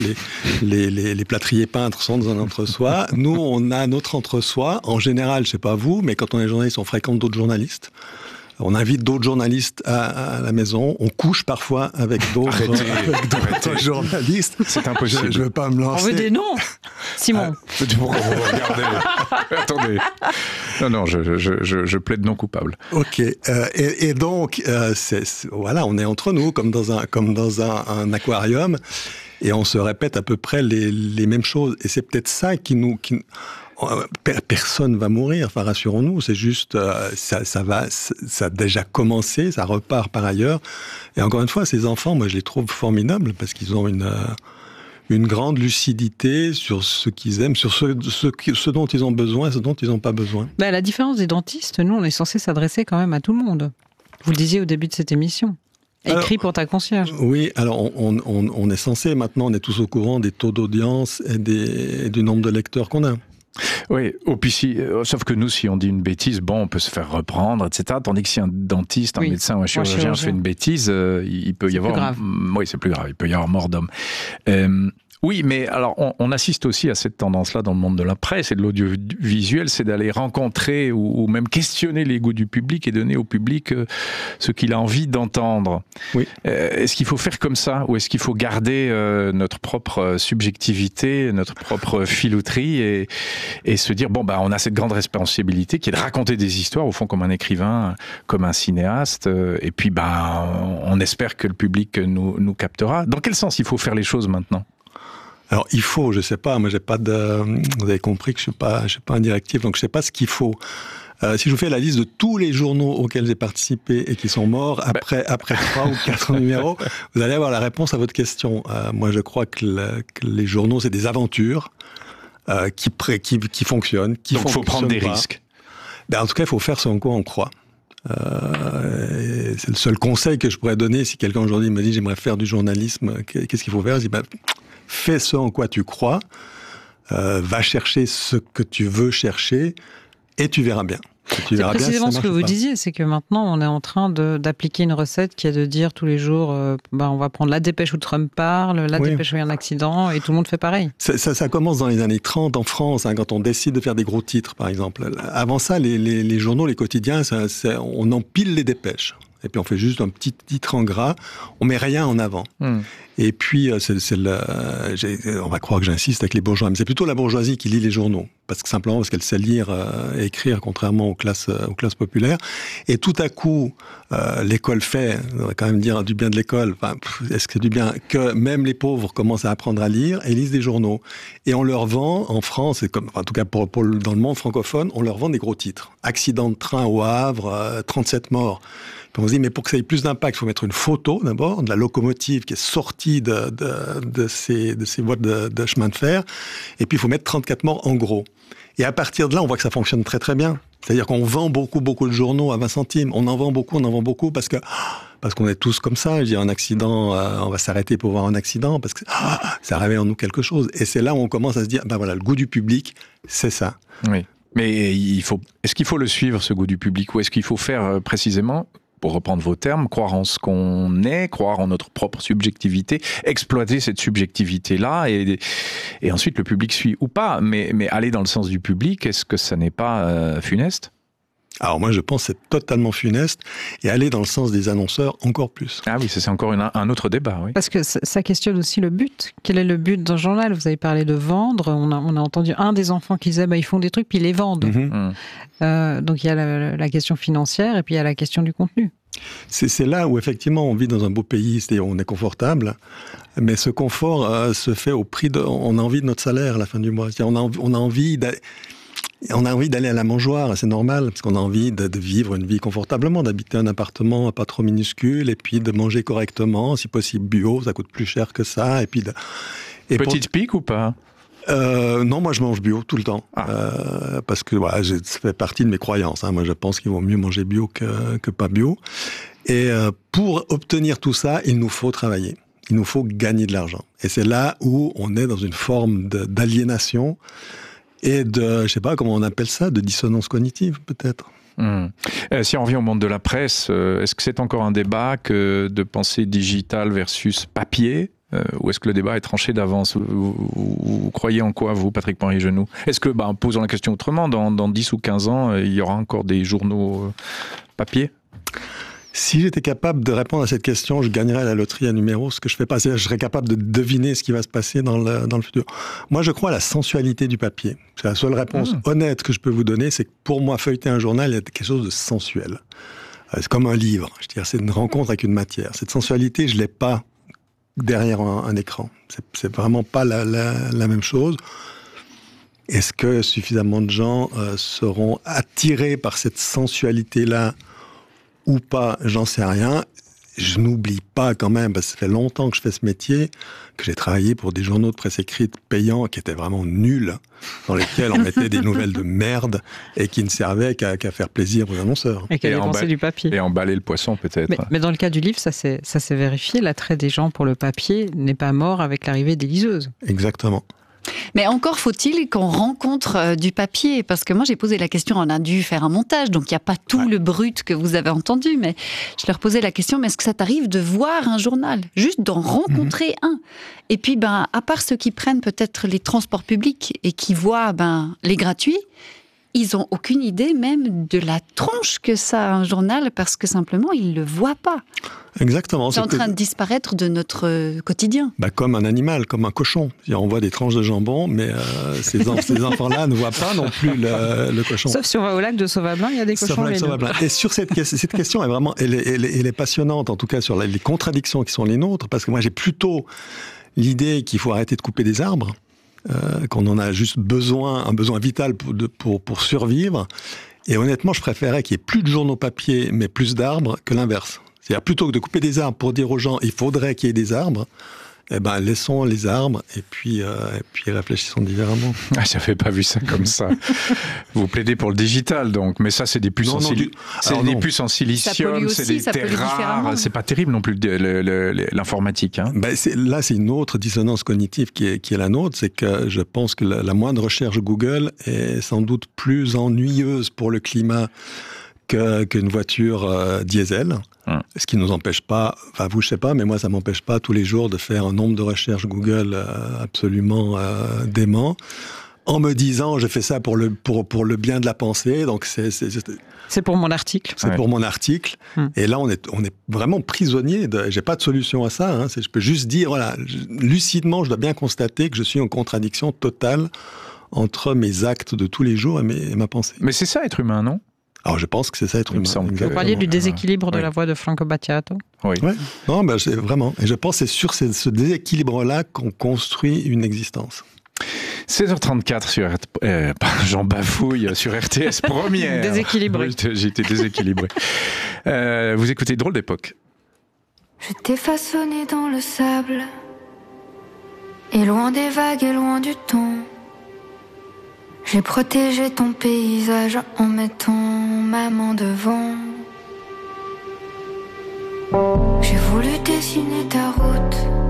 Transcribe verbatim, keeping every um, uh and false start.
les, les, les, les plâtriers peintres sont dans un entre-soi. Nous, on a notre entre-soi. En général, je sais pas vous, mais quand on est journaliste, on fréquente d'autres journalistes. On invite d'autres journalistes à, à la maison. On couche parfois avec d'autres, arrêtez, avec d'autres arrêtez. journalistes. C'est impossible. Je ne veux pas me lancer. On veut des noms, Simon. Ah, pourquoi vous regardez Attendez. Non, non, je, je, je, je plaide non coupable. Ok. Euh, et, et donc, euh, c'est, c'est, voilà, on est entre nous, comme dans un, comme dans un, un aquarium, et on se répète à peu près les, les mêmes choses. Et c'est peut-être ça qui nous... Qui, personne va mourir, enfin rassurons-nous, c'est juste, euh, ça, ça va, ça a déjà commencé, ça repart par ailleurs. Et encore une fois, ces enfants, moi je les trouve formidables parce qu'ils ont une, euh, une grande lucidité sur ce qu'ils aiment, sur ce, ce, ce dont ils ont besoin et ce dont ils n'ont pas besoin. Ben, à la différence des dentistes, nous on est censé s'adresser quand même à tout le monde. Vous le disiez au début de cette émission. Écrit alors, pour ta concierge. Oui, alors on, on, on est censé, maintenant on est tous au courant des taux d'audience et, des, et du nombre de lecteurs qu'on a. Oui, au puis si, euh, sauf que nous, si on dit une bêtise, bon, on peut se faire reprendre, et cetera. Tandis que si un dentiste, un oui. médecin ou un chirurgien, chirurgien fait une bêtise, euh, il peut y c'est avoir... Plus grave. Oui, c'est plus grave, il peut y avoir mort d'homme. Euh, Oui, mais alors on, on assiste aussi à cette tendance-là dans le monde de la presse et de l'audiovisuel, c'est d'aller rencontrer ou, ou même questionner les goûts du public et donner au public euh, ce qu'il a envie d'entendre. Oui. Euh, est-ce qu'il faut faire comme ça ou est-ce qu'il faut garder euh, notre propre subjectivité, notre propre filouterie et, et se dire bon bah on a cette grande responsabilité qui est de raconter des histoires au fond comme un écrivain, comme un cinéaste euh, et puis bah on, on espère que le public nous, nous captera. Dans quel sens il faut faire les choses maintenant ? Alors il faut, je sais pas, moi j'ai pas de, vous avez compris que je suis pas, je suis pas un directif, donc je sais pas ce qu'il faut. Euh, si je vous fais la liste de tous les journaux auxquels j'ai participé et qui sont morts après bah. après trois ou quatre numéros, vous allez avoir la réponse à votre question. Euh, moi je crois que, le, que les journaux c'est des aventures euh, qui pré, qui qui fonctionnent, qui donc il faut prendre des pas. risques. Ben, en tout cas il faut faire ce en quoi on croit. Euh, c'est le seul conseil que je pourrais donner si quelqu'un aujourd'hui me dit j'aimerais faire du journalisme, qu'est-ce qu'il faut faire ? Je dis ben, fais ce en quoi tu crois, euh, va chercher ce que tu veux chercher et tu verras bien. Tu c'est verras précisément bien si ce que vous disiez, c'est que maintenant on est en train de, d'appliquer une recette qui est de dire tous les jours euh, bah, on va prendre la dépêche où Trump parle, la oui. dépêche où il y a un accident et tout le monde fait pareil. Ça, ça, ça commence dans les années trente en France, hein, quand on décide de faire des gros titres par exemple. Avant ça, les, les, les journaux, les quotidiens, ça, ça, on empile les dépêches. Et puis on fait juste un petit titre en gras, on met rien en avant. Mmh. Et puis c'est, c'est le, j'ai, on va croire que j'insiste avec les bourgeois, mais c'est plutôt la bourgeoisie qui lit les journaux, parce que simplement parce qu'elle sait lire euh, et écrire, contrairement aux classes, euh, aux classes populaires. Et tout à coup, euh, l'école fait, on va quand même dire du bien de l'école. Enfin, est-ce que c'est du bien que même les pauvres commencent à apprendre à lire et lisent des journaux. Et on leur vend en France, et comme, en tout cas pour, pour dans le monde francophone, on leur vend des gros titres. Accident de train au Havre, euh, trente-sept morts. Puis on se dit, mais pour que ça ait plus d'impact, il faut mettre une photo, d'abord, de la locomotive qui est sortie de, de, de, ces, de ces voies de, de chemin de fer. Et puis, il faut mettre trente-quatre morts en gros. Et à partir de là, on voit que ça fonctionne très, très bien. C'est-à-dire qu'on vend beaucoup, beaucoup de journaux à vingt centimes. On en vend beaucoup, on en vend beaucoup parce que, parce qu'on est tous comme ça. Je dis, un accident, euh, on va s'arrêter pour voir un accident parce que ah, ça réveille en nous quelque chose. Et c'est là où on commence à se dire, ben voilà, le goût du public, c'est ça. Oui. Mais il faut, est-ce qu'il faut le suivre, ce goût du public, ou est-ce qu'il faut faire euh, précisément, pour reprendre vos termes, croire en ce qu'on est, croire en notre propre subjectivité, exploiter cette subjectivité-là, et, et ensuite le public suit ou pas, mais, mais aller dans le sens du public, est-ce que ça n'est pas euh, funeste ? Alors moi je pense que c'est totalement funeste, et aller dans le sens des annonceurs encore plus. Ah oui, ça, c'est encore une, un autre débat. Oui. Parce que ça, ça questionne aussi le but. Quel est le but d'un journal ? Vous avez parlé de vendre, on a, on a entendu un des enfants qui disait bah, ils font des trucs puis ils les vendent. Mm-hmm. Mmh. Euh, donc il y a la, la question financière et puis il y a la question du contenu. C'est, c'est là où effectivement on vit dans un beau pays, c'est-à-dire on est confortable, mais ce confort euh, se fait au prix de... On a envie de notre salaire à la fin du mois. C'est-à-dire on a, on a envie d'aller... On a envie d'aller à la mangeoire, c'est normal, parce qu'on a envie de, de vivre une vie confortablement, d'habiter un appartement pas trop minuscule, et puis de manger correctement, si possible bio, ça coûte plus cher que ça, et puis de... Et Petite pour... pique ou pas ? Euh, non, moi je mange bio tout le temps, ah. euh, parce que voilà, ça fait partie de mes croyances. Hein. Moi je pense qu'il vaut mieux manger bio que, que pas bio. Et euh, pour obtenir tout ça, il nous faut travailler, il nous faut gagner de l'argent. Et c'est là où on est dans une forme de, d'aliénation et de, je sais pas comment on appelle ça, de dissonance cognitive peut-être. Mmh. Euh, si on revient au monde de la presse, euh, est-ce que c'est encore un débat que de penser digital versus papier ? euh, ou est-ce que le débat est tranché d'avance? vous, vous, vous croyez en quoi, vous, Patrick Montry-Genoux? Est-ce que, bah, en posant la question autrement, dans, dans dix ou quinze ans, il y aura encore des journaux euh, papier? Si j'étais capable de répondre à cette question, je gagnerais la loterie à numéro, ce que je fais pas. C'est-à-dire, je serais capable de deviner ce qui va se passer dans le, dans le futur. Moi, je crois à la sensualité du papier. C'est la seule réponse mmh. honnête que je peux vous donner, c'est que pour moi, feuilleter un journal, il y a quelque chose de sensuel. C'est comme un livre. Je veux dire, c'est une rencontre avec une matière. Cette sensualité, je l'ai pas derrière un, un écran. C'est, c'est vraiment pas la, la, la même chose. Est-ce que suffisamment de gens euh, seront attirés par cette sensualité-là ou pas, j'en sais rien. Je n'oublie pas quand même, parce que ça fait longtemps que je fais ce métier, que j'ai travaillé pour des journaux de presse écrite payants qui étaient vraiment nuls, dans lesquels on mettait des nouvelles de merde et qui ne servaient qu'à, qu'à faire plaisir aux annonceurs. Et qu'à dépenser du papier. Et emballer le poisson peut-être. Mais, mais dans le cas du livre, ça s'est, ça s'est vérifié, l'attrait des gens pour le papier n'est pas mort avec l'arrivée des liseuses. Exactement. Mais encore faut-il qu'on rencontre euh, du papier, parce que moi j'ai posé la question, on a dû faire un montage, donc il n'y a pas tout ouais. le brut que vous avez entendu, mais je leur posais la question, mais est-ce que ça t'arrive de voir un journal, juste d'en rencontrer mmh. un? Et puis, ben, à part ceux qui prennent peut-être les transports publics et qui voient ben, les gratuits, ils n'ont aucune idée même de la tronche que ça a un journal, parce que simplement, ils ne le voient pas. Exactement. C'est, c'est en train que... de disparaître de notre quotidien. Bah, comme un animal, comme un cochon. On voit des tranches de jambon, mais euh, ces, en... ces enfants-là ne voient pas non plus le, le cochon. Sauf si on va au lac de Sauvablin, il y a des cochons. Et sur cette, cette question, est vraiment, elle, est, elle, est, elle est passionnante, en tout cas sur les contradictions qui sont les nôtres, parce que moi, j'ai plutôt l'idée qu'il faut arrêter de couper des arbres. Euh, qu'on en a juste besoin, un besoin vital pour, de, pour, pour survivre. Et honnêtement, je préférais qu'il y ait plus de journaux papier, mais plus d'arbres, que l'inverse. C'est-à-dire, plutôt que de couper des arbres pour dire aux gens, il faudrait qu'il y ait des arbres, eh ben, laissons les arbres et puis, euh, et puis réfléchissons différemment. Ah, j'avais pas vu ça comme ça. Vous plaidez pour le digital, donc, mais ça, c'est des puces, non, en, non, sil... du... c'est des puces en silicium, aussi, c'est des terres rares. C'est pas terrible non plus le, le, le, l'informatique. Hein. Ben, c'est, là, c'est une autre dissonance cognitive qui est, qui est la nôtre, c'est que je pense que la, la moindre recherche Google est sans doute plus ennuyeuse pour le climat que, qu'une voiture euh, diesel. Hum. Ce qui ne nous empêche pas, enfin vous je sais pas, mais moi ça m'empêche pas tous les jours de faire un nombre de recherches Google euh, absolument euh, dément, en me disant je fais ça pour le, pour, pour le bien de la pensée, donc c'est... C'est, c'est, c'est pour mon article. C'est ouais. pour mon article, hum. et là on est, on est vraiment prisonnier, de, j'ai pas de solution à ça, hein, c'est, je peux juste dire, voilà, je, lucidement je dois bien constater que je suis en contradiction totale entre mes actes de tous les jours et, mes, et ma pensée. Mais c'est ça être humain, non ? Alors je pense que c'est ça être humain. Vous parliez du déséquilibre de oui. la voix de Franco Battiato. Oui. Ouais. Non, ben c'est vraiment. Et je pense que c'est sur ce, ce déséquilibre-là qu'on construit une existence. seize heures trente-quatre sur euh, Jean Bafouille sur R T S première. Déséquilibré. J'ai été déséquilibré. euh, vous écoutez Drôle d'époque. Je t'ai façonné dans le sable, et loin des vagues et loin du temps. J'ai protégé ton paysage en mettant ma main devant. J'ai voulu dessiner ta route